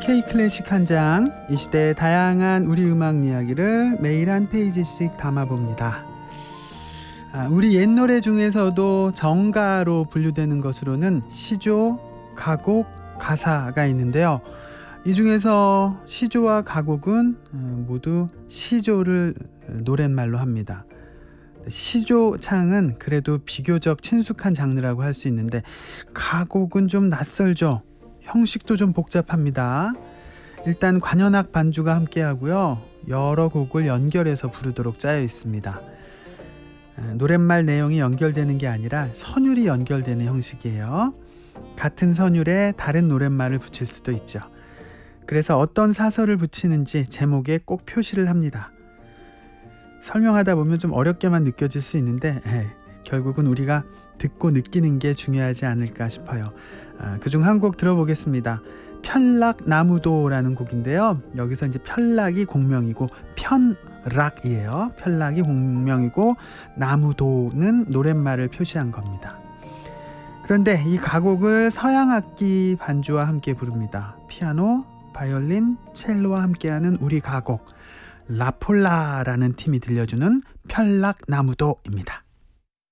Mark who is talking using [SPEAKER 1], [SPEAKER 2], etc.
[SPEAKER 1] K클래식 한 장, 이 시대의 다양한 우리 음악 이야기를 매일 한 페이지씩 담아봅니다. 우리 옛 노래 중에서도 정가로 분류되는 것으로는 시조, 가곡, 가사가 있는데요. 이 중에서 시조와 가곡은 모두 시조를 노랫말로 합니다. 시조창은 그래도 비교적 친숙한 장르라고 할 수 있는데 가곡은 좀 낯설죠. 형식도 좀 복잡합니다. 일단 관현악 반주가 함께하고요. 여러 곡을 연결해서 부르도록 짜여 있습니다. 노랫말 내용이 연결되는 게 아니라 선율이 연결되는 형식이에요. 같은 선율에 다른 노랫말을 붙일 수도 있죠. 그래서 어떤 사설을 붙이는지 제목에 꼭 표시를 합니다. 설명하다 보면 좀 어렵게만 느껴질 수 있는데 결국은 우리가 듣고 느끼는 게 중요하지 않을까 싶어요. 그중 한 곡 들어보겠습니다. 편락나무도라는 곡인데요. 여기서 이제 편락이 공명이고 편락이에요. 편락이 공명이고 나무도는 노랫말을 표시한 겁니다. 그런데 이 가곡을 서양악기 반주와 함께 부릅니다. 피아노, 바이올린, 첼로와 함께하는 우리 가곡 라폴라라는 팀이 들려주는 편락나무도입니다.